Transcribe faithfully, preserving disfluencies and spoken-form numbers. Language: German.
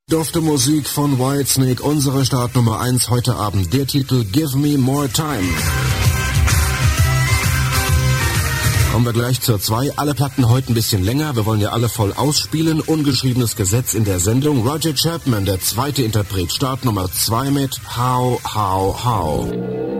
Dufte Musik von Whitesnake, unsere Startnummer eins heute Abend. Der Titel Give Me More Time. Kommen wir gleich zur zwei. Alle Platten heute ein bisschen länger. Wir wollen ja alle voll ausspielen. Ungeschriebenes Gesetz in der Sendung. Roger Chapman, der zweite Interpret. Startnummer zwei mit How, How, How.